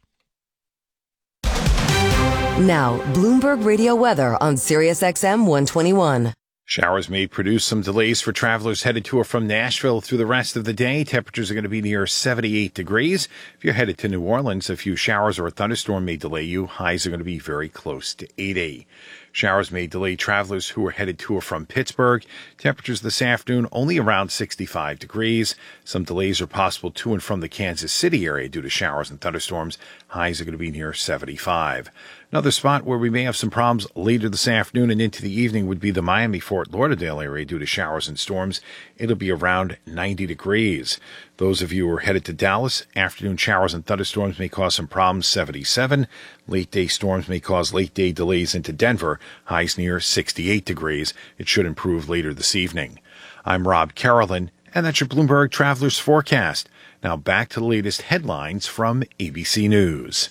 Now, Bloomberg Radio weather on Sirius X M one twenty-one. Showers may produce some delays for travelers headed to or from Nashville through the rest of the day. Temperatures are going to be near seventy-eight degrees. If you're headed to New Orleans, a few showers or a thunderstorm may delay you. Highs are going to be very close to eighty. Showers may delay travelers who are headed to or from Pittsburgh. Temperatures this afternoon only around sixty-five degrees. Some delays are possible to and from the Kansas City area due to showers and thunderstorms. Highs are going to be near seventy-five. Another spot where we may have some problems later this afternoon and into the evening would be the Miami-Fort Lauderdale area due to showers and storms. It'll be around ninety degrees. Those of you who are headed to Dallas, afternoon showers and thunderstorms may cause some problems, seventy-seven. Late-day storms may cause late-day delays into Denver, highs near sixty-eight degrees. It should improve later this evening. I'm Rob Carolyn, and that's your Bloomberg Travelers Forecast. Now back to the latest headlines from A B C News.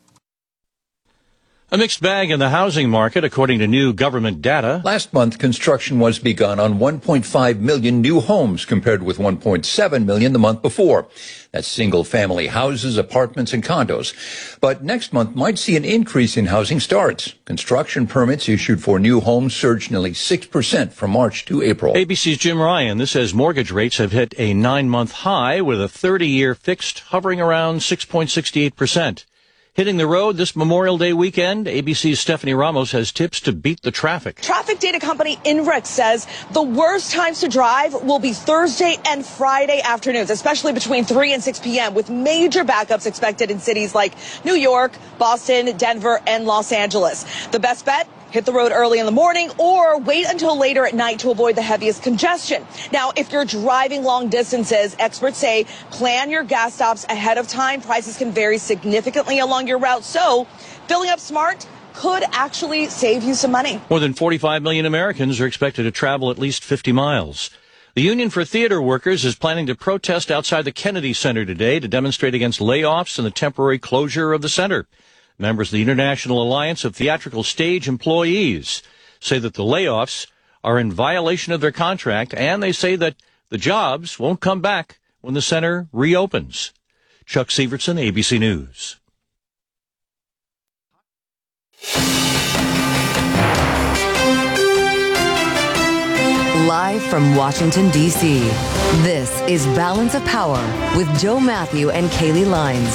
A mixed bag in the housing market, according to new government data. Last month, construction was begun on one point five million new homes compared with one point seven million the month before. That's single-family houses, apartments, and condos. But next month might see an increase in housing starts. Construction permits issued for new homes surged nearly six percent from March to April. A B C's Jim Ryan. This says mortgage rates have hit a nine-month high with a thirty-year fixed hovering around six point six eight percent. Hitting the road this Memorial Day weekend, A B C's Stephanie Ramos has tips to beat the traffic. Traffic data company Inrix says the worst times to drive will be Thursday and Friday afternoons, especially between three and six p.m., with major backups expected in cities like New York, Boston, Denver, and Los Angeles. The best bet? Hit the road early in the morning or wait until later at night to avoid the heaviest congestion. Now, if you're driving long distances, experts say plan your gas stops ahead of time. Prices can vary significantly along your route, so filling up smart could actually save you some money. More than forty-five million Americans are expected to travel at least fifty miles. The Union for Theater Workers is planning to protest outside the Kennedy Center today to demonstrate against layoffs and the temporary closure of the center. Members of the International Alliance of Theatrical Stage Employees say that the layoffs are in violation of their contract, and they say that the jobs won't come back when the center reopens. Chuck Severson, A B C News. Live from Washington, D C, this is Balance of Power with Joe Matthew and Kaylee Lines.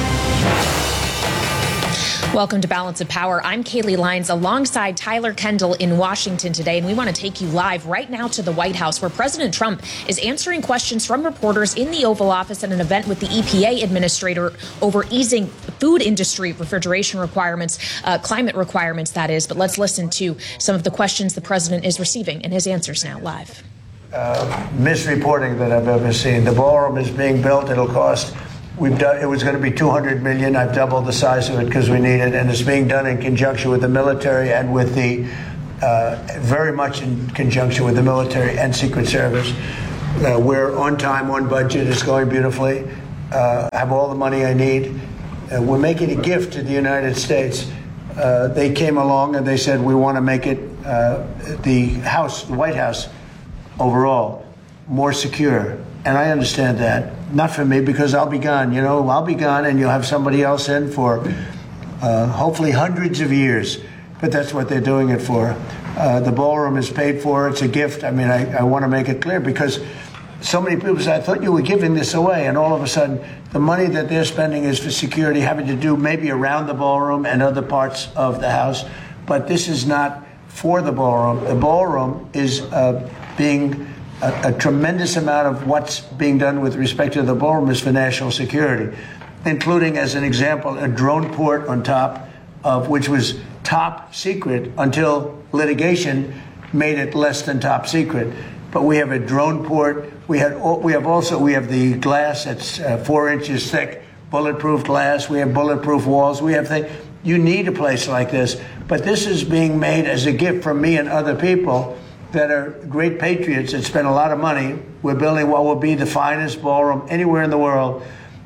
Welcome to Balance of Power. I'm Kaylee Lines alongside Tyler Kendall in Washington today, and we want to take you live right now to the White House, where President Trump is answering questions from reporters in the Oval Office at an event with the E P A administrator over easing food industry refrigeration requirements, uh, climate requirements, that is. But let's listen to some of the questions the president is receiving and his answers now live. Uh, misreporting that I've ever seen. The ballroom is being built. It'll cost... We've done. It was going to be two hundred million dollars. I've doubled the size of it because we need it, and it's being done in conjunction with the military and with the uh, very much in conjunction with the military and Secret Service. Uh, we're on time, on budget. It's going beautifully. Uh, I have all the money I need. Uh, we're making a gift to the United States. Uh, they came along and they said we want to make it uh, the House, the White House, overall more secure. And I understand that. Not for me, because I'll be gone. You know, I'll be gone, and you'll have somebody else in for uh, hopefully hundreds of years. But that's what they're doing it for. Uh, the ballroom is paid for. It's a gift. I mean, I, I want to make it clear, because so many people say, I thought you were giving this away. And all of a sudden, the money that they're spending is for security, having to do maybe around the ballroom and other parts of the house. But this is not for the ballroom. The ballroom is uh, being... A, a tremendous amount of what's being done with respect to the ballroom is for national security, including, as an example, a drone port on top of, which was top secret until litigation made it less than top secret. But we have a drone port. We had, we have also, we have the glass that's uh, four inches thick, bulletproof glass. We have bulletproof walls. We have things. You need a place like this. But this is being made as a gift from me and other people that are great patriots that spend a lot of money. We're building what will be the finest ballroom anywhere in the world.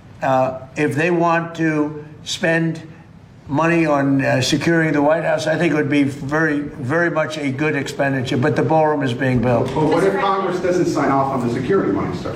Uh, if they want to spend money on uh, securing the White House, I think it would be very, very much a good expenditure. But the ballroom is being built. But what if Congress doesn't sign off on the security money, sir?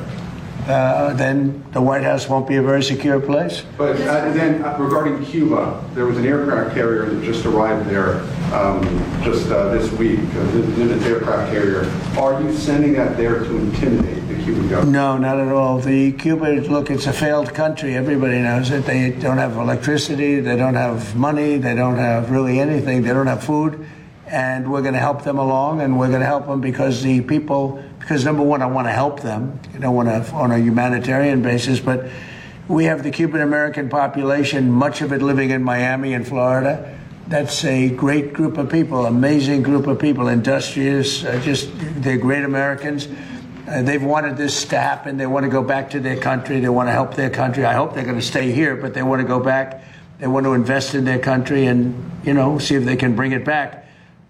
Uh, then the White House won't be a very secure place. But uh, then uh, regarding Cuba, there was an aircraft carrier that just arrived there um, just uh, this week, uh, the Nimitz aircraft carrier. Are you sending that there to intimidate the Cuban government? No, not at all. The Cuba, look, it's a failed country. Everybody knows it. They don't have electricity. They don't have money. They don't have really anything. They don't have food. And we're going to help them along, and we're going to help them because the people, because number one, I want to help them. I don't want to on a humanitarian basis, but we have the Cuban American population, much of it living in Miami and Florida. That's a great group of people, amazing group of people, industrious, uh, just they're great Americans. Uh, they've wanted this to happen. They want to go back to their country. They want to help their country. I hope they're going to stay here, but they want to go back. They want to invest in their country and, you know, see if they can bring it back.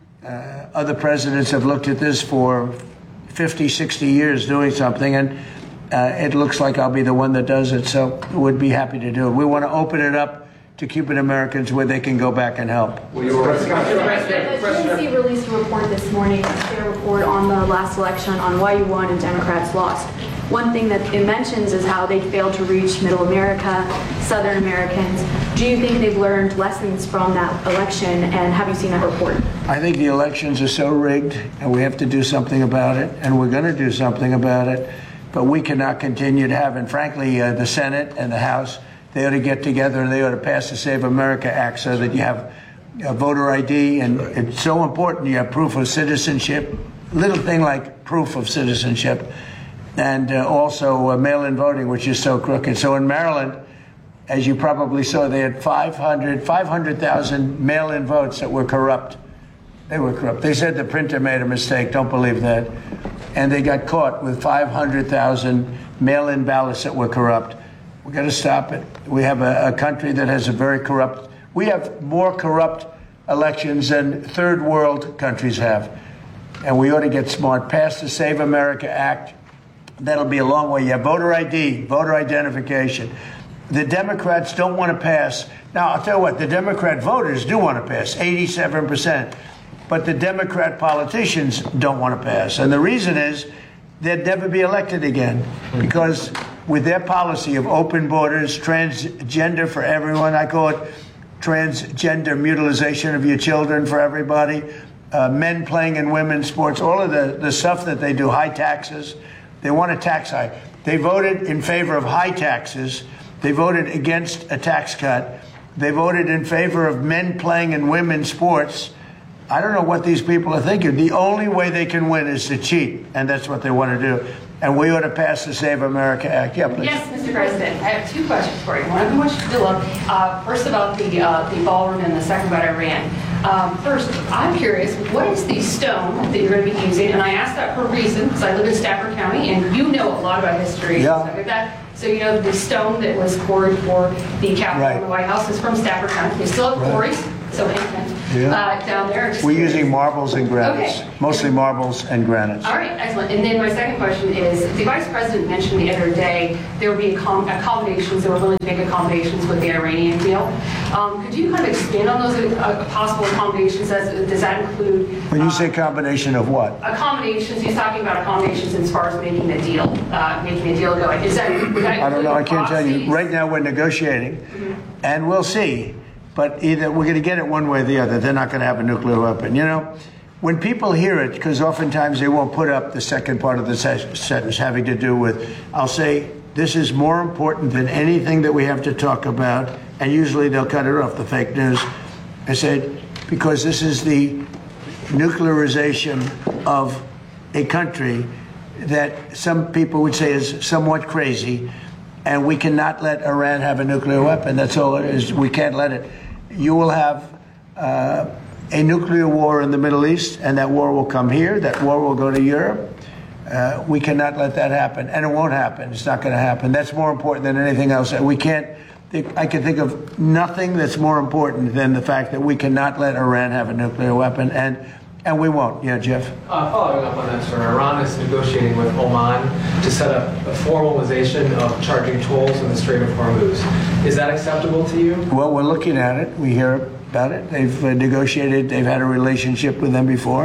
Uh, other presidents have looked at this for fifty, sixty years doing something, and uh, it looks like I'll be the one that does it, so we'd be happy to do it. We want to open it up to Cuban Americans where they can go back and help. Well, you're right. The D N C released a report this morning, their report on the last election on why you won and Democrats lost. One thing that it mentions is how they failed to reach Middle America, Southern Americans. Do you think they've learned lessons from that election, and have you seen that report? I think the elections are so rigged, and we have to do something about it, and we're going to do something about it. But we cannot continue to have, and frankly, uh, the Senate and the House, they ought to get together and they ought to pass the Save America Act so that you have a voter I D, and it's so important you have proof of citizenship, little thing like proof of citizenship, and uh, also uh, mail-in voting, which is so crooked. So in Maryland, as you probably saw, they had five hundred thousand mail-in votes that were corrupt. They were corrupt. They said the printer made a mistake. Don't believe that. And they got caught with five hundred thousand mail-in ballots that were corrupt. We've got to stop it. We have a, a country that has a very corrupt, we have more corrupt elections than third world countries have. And we ought to get smart. Pass the Save America Act. That'll be a long way. You have voter I D, voter identification. The Democrats don't want to pass. Now, I'll tell you what, the Democrat voters do want to pass, eighty-seven percent. But the Democrat politicians don't want to pass. And the reason is they'd never be elected again, because with their policy of open borders, transgender for everyone, I call it transgender mutilization of your children for everybody, uh, men playing in women's sports, all of the, the stuff that they do, high taxes. They want a tax hike. They voted in favor of high taxes. They voted against a tax cut. They voted in favor of men playing in women's sports. I don't know what these people are thinking. The only way they can win is to cheat, and that's what they want to do. And we ought to pass the Save America Act. Yeah, please. Yes, Mister President. I have two questions for you. One of them which fill up. Uh, first about the uh, the ballroom, and the second about Iran. Um, first, I'm curious, what is the stone that you're going to be using? And I ask that for a reason, because I live in Stafford County, and you know a lot about history Yeah. and stuff like that. So you know the stone that was quarried for the Capitol Right. and the White House is from Stafford County. They still have Right. quarries, so Yeah. uh, down there. Just We're curious. using marbles and granites, Okay. mostly marbles and granites. All right, excellent. And then my second question is, the Vice President mentioned the other day there would be accom- accommodations, they were willing to make accommodations with the Iranian deal. Um, could you kind of expand on those uh, possible accommodations? Does, does that include When you say combination of what? accommodations? He's talking about accommodations as far as making the deal, uh, making the deal go. Is that, would that I don't know. I include can't tell you. proxies? Right now we're negotiating, and we'll see. But either we're going to get it one way or the other. They're not going to have a nuclear weapon. You know, when people hear it, because oftentimes they won't put up the second part of the se- sentence having to do with, I'll say, this is more important than anything that we have to talk about. And usually they'll cut it off, the fake news. I said, because this is the nuclearization of a country that some people would say is somewhat crazy. And we cannot let Iran have a nuclear weapon. That's all it is. We can't let it. You will have uh, a nuclear war in the Middle East, and that war will come here. That war will go to Europe. Uh, we cannot let that happen, and it won't happen. It's not going to happen. That's more important than anything else. We can't. Think, I can think of nothing that's more important than the fact that we cannot let Iran have a nuclear weapon, and and we won't. Yeah, Jeff. Uh, following up on that, sir, Iran is negotiating with Oman to set up a formalization of charging tolls in the Strait of Hormuz. Is that acceptable to you? Well, we're looking at it. We hear about it. They've uh, negotiated. They've had a relationship with them before,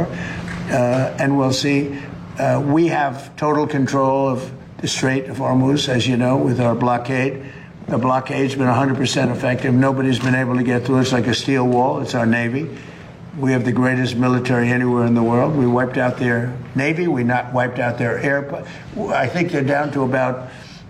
uh, and we'll see. Uh, we have total control of the Strait of Hormuz, as you know, with our blockade. The blockade's been one hundred percent effective. Nobody's been able to get through. It's like a steel wall. It's our Navy. We have the greatest military anywhere in the world. We wiped out their Navy. We not wiped out their air. I think they're down to about,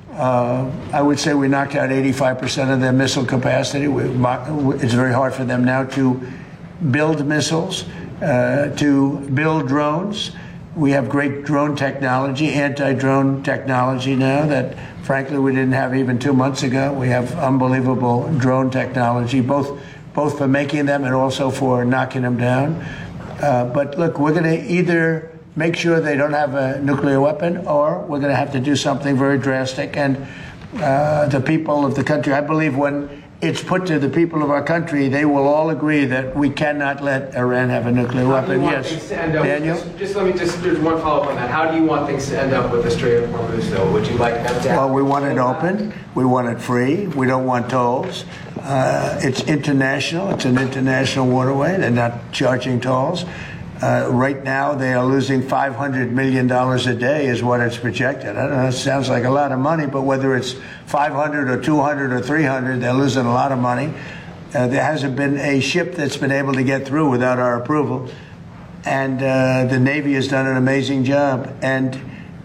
uh, I would say we knocked out eighty-five percent of their missile capacity. We, it's very hard for them now to build missiles, uh, to build drones. We have great drone technology, anti-drone technology now that, frankly, we didn't have even two months ago. We have unbelievable drone technology, both both for making them and also for knocking them down. Uh, but look, we're going to either make sure they don't have a nuclear weapon, or we're going to have to do something very drastic. And uh, the people of the country, I believe when it's put to the people of our country, they will all agree that we cannot let Iran have a nuclear How do you weapon. want Yes, things to end up Daniel? With this, just let me just, there's one follow-up on that. How do you want things to end up with the Strait of Hormuz, though? Would you like them to have... Well, we want it open. We want it free. We don't want tolls. Uh, it's international. It's an international waterway. They're not charging tolls. Uh, right now, they are losing five hundred million dollars a day is what it's projected. I don't know, it sounds like a lot of money, but whether it's five hundred or two hundred or three hundred, they're losing a lot of money. Uh, there hasn't been a ship that's been able to get through without our approval. And uh, the Navy has done an amazing job. And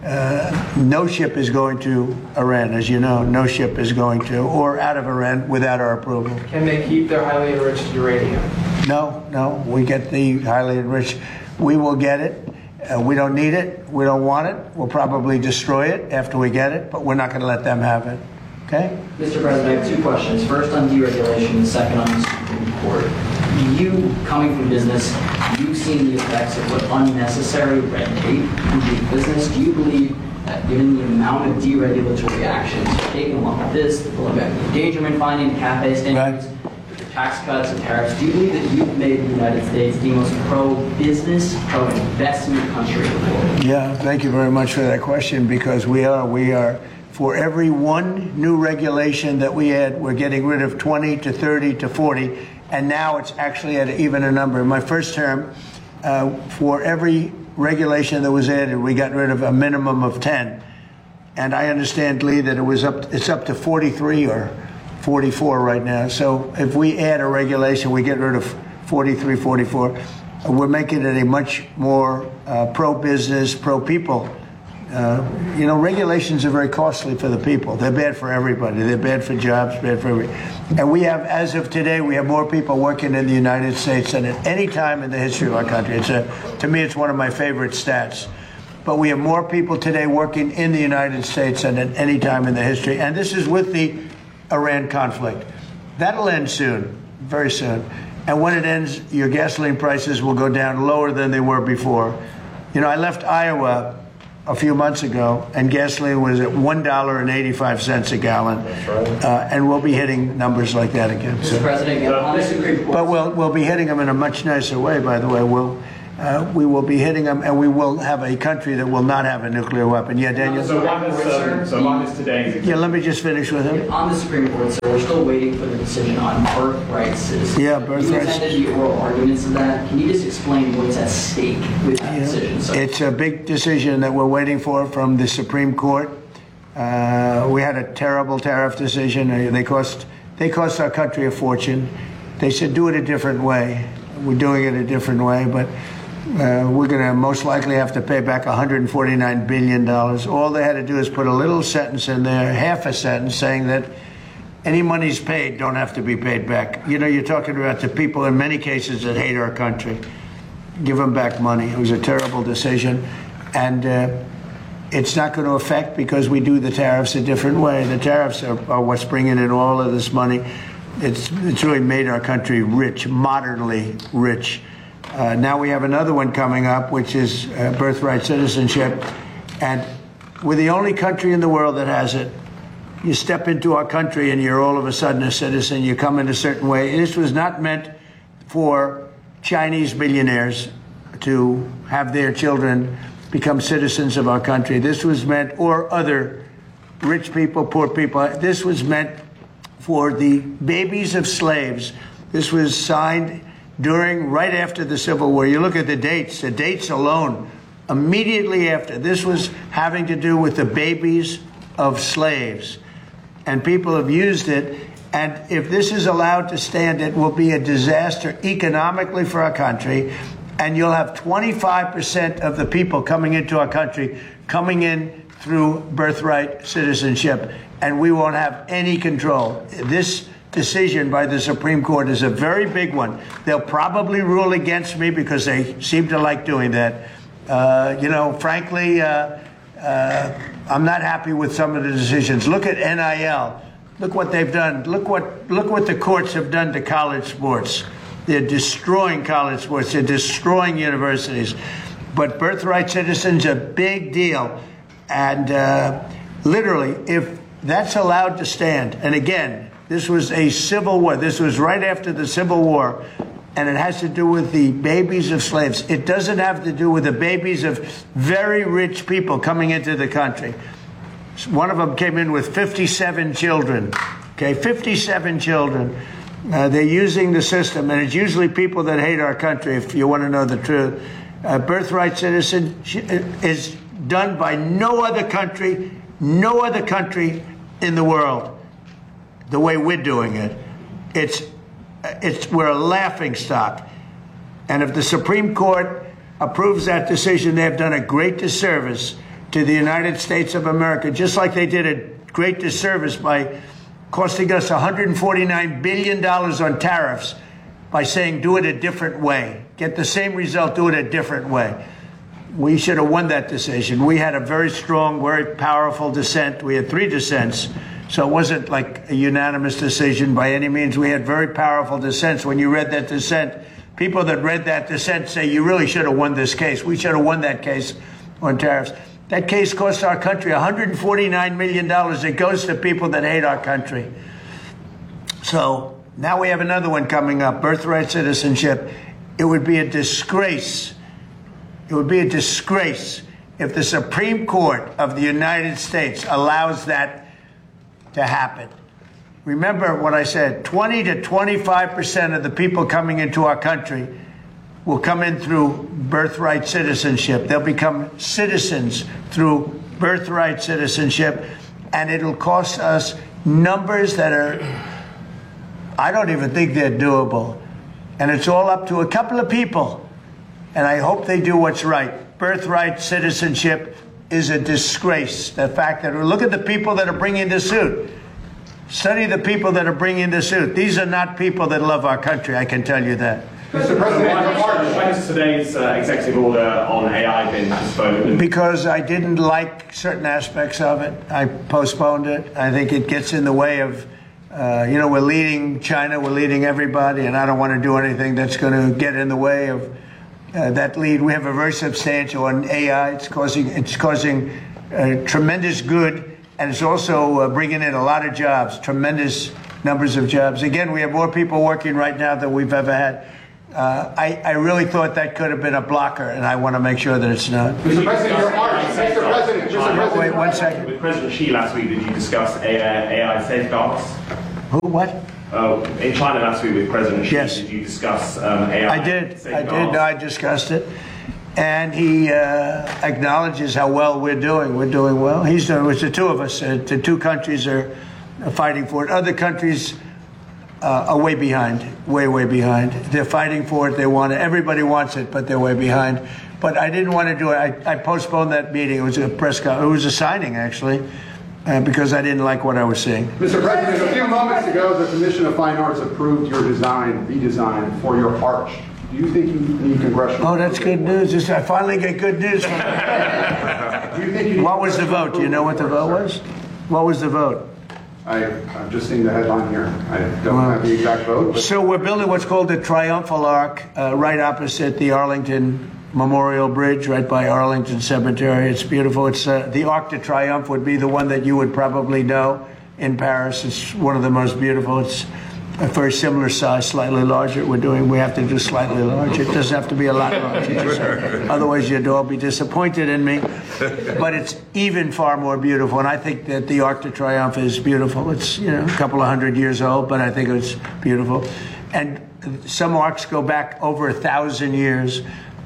uh, no ship is going to Iran, as you know. No ship is going to, or out of Iran without our approval. Can they keep their highly enriched uranium? No, no. We get the highly enriched. We will get it. Uh, we don't need it. We don't want it. We'll probably destroy it after we get it, but we're not going to let them have it. Okay? Mister President, I have two questions. First on deregulation, and second on the Supreme Court. You, coming from business, you've seen the effects of what unnecessary red tape can do to business. Do you believe that given the amount of deregulatory actions taken along with this, the Olympic endangerment finding, CAFE standards, the tax cuts and tariffs, do you believe that you've made the United States the most pro-business, pro-investment country in the world? Yeah, thank you very much for that question, because we are, we are, for every one new regulation that we add, we're getting rid of twenty to thirty to forty, and now it's actually at even a number. In my first term, uh, for every regulation that was added, we got rid of a minimum of ten. And I understand, Lee, that it was up, it's up to forty-three or forty-four right now. So if we add a regulation, we get rid of forty-three, forty-four. We're making it a much more uh, pro-business, pro-people. Uh, you know, regulations are very costly for the people. They're bad for everybody. They're bad for jobs, bad for everybody. And we have, as of today, we have more people working in the United States than at any time in the history of our country. It's a, to me, it's one of my favorite stats. But we have more people today working in the United States than at any time in the history. And this is with the Iran conflict. That'll end soon, very soon. And when it ends, your gasoline prices will go down lower than they were before. You know, I left Iowa a few months ago, and gasoline was at one dollar and eighty-five cents a gallon. That's right. Uh, and we'll be hitting numbers like that again. Mister So. President, on the Supreme Court. But we'll, we'll be hitting them in a much nicer way, by the way. We'll, uh, we will be hitting them, and we will have a country that will not have a nuclear weapon. Yeah, Daniel? So on this, uh, so on this today. Yeah, let me just finish with him. On the Supreme Court, so we're still waiting for the decision on birthright citizenship. Yeah, birthright. You attended the oral arguments of that. Can you just explain what's at stake with that Yeah. decision? So It's a big decision that we're waiting for from the Supreme Court. Uh, we had a terrible tariff decision. Uh, They cost they cost our country a fortune. They said do it a different way. We're doing it a different way, but uh, we're going to most likely have to pay back one hundred forty-nine billion dollars. All they had to do is put a little sentence in there, half a sentence, saying that any monies paid don't have to be paid back. You know, you're talking about the people in many cases that hate our country. Give them back money. It was a terrible decision. And uh, it's not going to affect because we do the tariffs a different way. The tariffs are, are what's bringing in all of this money. It's, it's really made our country rich, modernly rich. Uh, now we have another one coming up, which is uh, birthright citizenship. And we're the only country in the world that has it. You step into our country and you're all of a sudden a citizen. You come in a certain way. This was not meant for Chinese billionaires to have their children become citizens of our country. This was meant, or other rich people, poor people. This was meant for the babies of slaves. This was signed during, right after the Civil War. You look at the dates, the dates alone, immediately after. This was having to do with the babies of slaves. And people have used it. And if this is allowed to stand, it will be a disaster economically for our country. And you'll have twenty-five percent of the people coming into our country coming in through birthright citizenship. And we won't have any control. This decision by the Supreme Court is a very big one. They'll probably rule against me because they seem to like doing that. Uh, you know, frankly, uh, uh, I'm not happy with some of the decisions. Look at N I L. Look what they've done. Look what look what the courts have done to college sports. They're destroying college sports. They're destroying universities. But birthright citizens are a big deal. And uh, literally, if that's allowed to stand, and again, this was a civil war. This was right after the Civil War. And it has to do with the babies of slaves. It doesn't have to do with the babies of very rich people coming into the country. One of them came in with fifty-seven children, okay, fifty-seven children. Uh, they're using the system, and it's usually people that hate our country, if you want to know the truth. Uh, birthright citizen is done by no other country, no other country in the world, the way we're doing it. It's, it's, we're a laughing stock. And if the Supreme Court approves that decision, they've done a great disservice to the United States of America, just like they did a great disservice by costing us one hundred forty-nine billion dollars on tariffs by saying do it a different way. Get the same result, do it a different way. We should have won that decision. We had a very strong, very powerful dissent. We had three dissents, so it wasn't like a unanimous decision by any means. We had very powerful dissents. When you read that dissent, people that read that dissent say you really should have won this case. We should have won that case on tariffs. That case cost our country one hundred forty-nine million dollars. It goes to people that hate our country. So now we have another one coming up, birthright citizenship. It would be a disgrace. It would be a disgrace if the Supreme Court of the United States allows that to happen. Remember what I said, twenty to twenty-five percent of the people coming into our country will come in through birthright citizenship. They'll become citizens through birthright citizenship, and it'll cost us numbers that are I don't even think they're doable. And it's all up to a couple of people. And I hope they do what's right. Birthright citizenship is a disgrace. The fact that, look at the people that are bringing the suit. Study the people that are bringing the suit. These are not people that love our country, I can tell you that. Mister President, why has today's uh, executive order on A I been postponed? Because I didn't like certain aspects of it. I postponed it. I think it gets in the way of, uh, you know, we're leading China, we're leading everybody, and I don't want to do anything that's going to get in the way of uh, that lead. We have a very substantial on A I. It's causing, it's causing uh, tremendous good, and it's also uh, bringing in a lot of jobs, tremendous numbers of jobs. Again, we have more people working right now than we've ever had. Uh, I, I really thought that could have been a blocker, and I want to make sure that it's not. Mister President, your part, Mister President, Mister President. Wait one second. With President Xi last week, did you discuss A I safeguards? Who, what? Uh, in China last week with President Xi, yes. Did you discuss um, A I I did. safeguards? I did. No, I discussed it. And he uh, acknowledges how well we're doing. We're doing well. He's doing, it's the two of us. Uh, the two countries are fighting for it. Other countries Uh, are way behind, way, way behind. They're fighting for it. They want it. Everybody wants it, but they're way behind. But I didn't want to do it. I, I postponed that meeting. It was a press conference. It was a signing, actually, uh, because I didn't like what I was seeing. Mister President, a few moments ago, the Commission of Fine Arts approved your design, redesign for your arch. Do you think you need congressional? Oh, that's good news. Just, I finally get good news. From Do you think you need what was the vote? Do you know what the vote was? What was the vote? I, I've just seen the headline here. I don't well, have the exact vote. But. So we're building what's called the Triumphal Arch uh, right opposite the Arlington Memorial Bridge, right by Arlington Cemetery. It's beautiful. It's uh, the Arc de Triomphe would be the one that you would probably know in Paris. It's one of the most beautiful. It's a very similar size, slightly larger. We're doing. We have to do slightly larger. It doesn't have to be a lot larger. Just, otherwise, your dog will be disappointed in me. But it's even far more beautiful. And I think that the Arc de Triomphe is beautiful. It's, you know, a couple of hundred years old, but I think it's beautiful. And some arcs go back over a thousand years.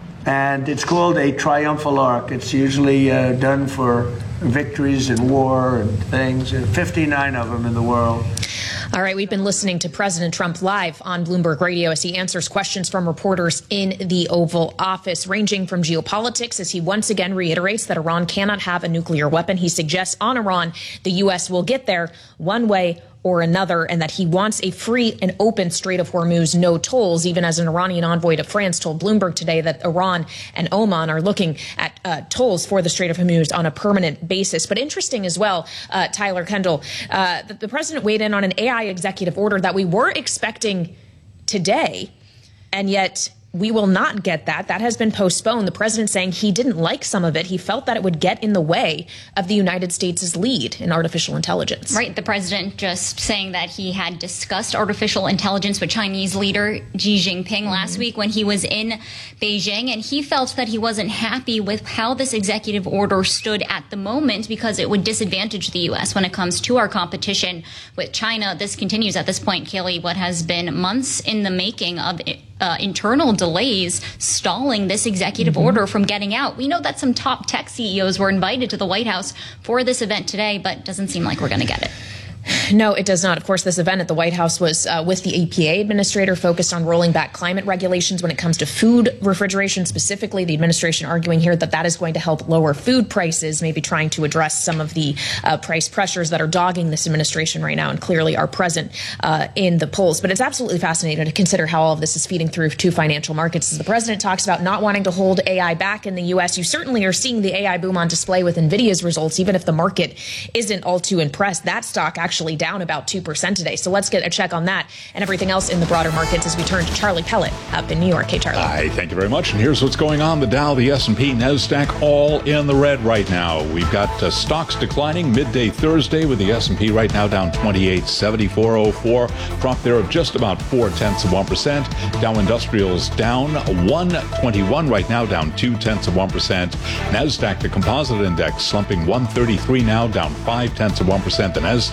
And it's called a triumphal arc. It's usually uh, done for victories in war and things. There are fifty-nine of them in the world. All right, we've been listening to President Trump live on Bloomberg Radio as he answers questions from reporters in the Oval Office, ranging from geopolitics as he once again reiterates that Iran cannot have a nuclear weapon. He suggests on Iran the U S will get there one way or another, and that he wants a free and open Strait of Hormuz, no tolls, even as an Iranian envoy to France told Bloomberg today that Iran and Oman are looking at uh, tolls for the Strait of Hormuz on a permanent basis. But interesting as well, uh, Tyler Kendall, uh, the, the president weighed in on an A I executive order that we were expecting today, and yet we will not get that. That has been postponed. The president saying he didn't like some of it. He felt that it would get in the way of the United States' lead in artificial intelligence. Right. The president just saying that he had discussed artificial intelligence with Chinese leader Xi Jinping last mm-hmm. week when he was in Beijing. And he felt that he wasn't happy with how this executive order stood at the moment because it would disadvantage the U S when it comes to our competition with China. This continues at this point, Kayleigh, what has been months in the making of Uh, internal delays stalling this executive mm-hmm. order from getting out. We know that some top tech C E Os were invited to the White House for this event today, but it doesn't seem like we're going to get it. No, it does not. Of course, this event at the White House was uh, with the E P A administrator focused on rolling back climate regulations when it comes to food refrigeration. Specifically, the administration arguing here that that is going to help lower food prices, maybe trying to address some of the uh, price pressures that are dogging this administration right now and clearly are present uh, in the polls. But it's absolutely fascinating to consider how all of this is feeding through to financial markets. As the president talks about not wanting to hold A I back in the U S, you certainly are seeing the A I boom on display with NVIDIA's results, even if the market isn't all too impressed. That stock actually actually down about two percent today. So let's get a check on that and everything else in the broader markets as we turn to Charlie Pellet up in New York. Hey, Charlie. Hi, thank you very much. And here's what's going on. The Dow, the S and P, NASDAQ, all in the red right now. We've got uh, stocks declining midday Thursday with the S and P right now down twenty-eight seventy-four oh four. Drop there of just about four tenths of one percent. Dow Industrials down one twenty-one right now, down two tenths of one percent. NASDAQ, the composite index, slumping one thirty-three now, down five tenths of one percent. The NASDAQ one hundred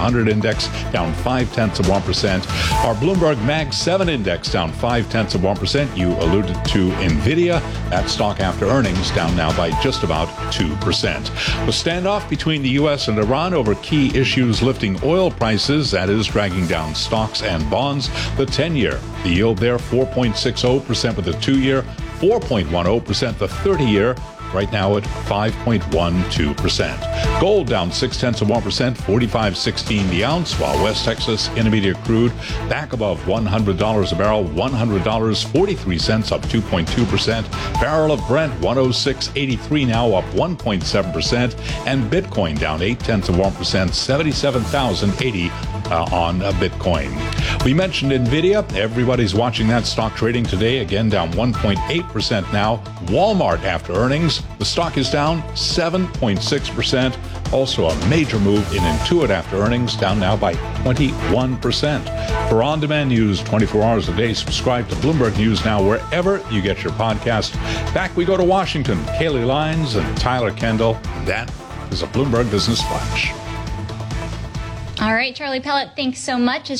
hundred index down five tenths of one percent. Our Bloomberg Mag seven index down five tenths of one percent. You alluded to NVIDIA. That stock after earnings down now by just about two percent. The standoff between the U S and Iran over key issues lifting oil prices, that is dragging down stocks and bonds. The ten-year, the yield there four point six zero percent with the two-year, four point one zero percent the thirty-year, right now at five point one two percent. Gold down six tenths of one percent, forty-five sixteen the ounce, while West Texas Intermediate crude back above one hundred dollars a barrel, one hundred dollars and forty-three cents, up two point two percent. Barrel of Brent one oh six eighty-three now, up one point seven percent, and Bitcoin down eight tenths of one percent, seventy-seven thousand eighty uh, on a Bitcoin. We mentioned NVIDIA. Everybody's watching that stock trading today, again down one point eight percent now. Walmart after earnings, the stock is down seven point six percent. Also a major move in Intuit after earnings, down now by twenty-one percent. For on-demand news twenty-four hours a day, subscribe to Bloomberg News Now wherever you get your podcast. Back we go to Washington. Kaylee Lyons and Tyler Kendall. That is a Bloomberg Business Flash. All right, Charlie Pellet, thanks so much.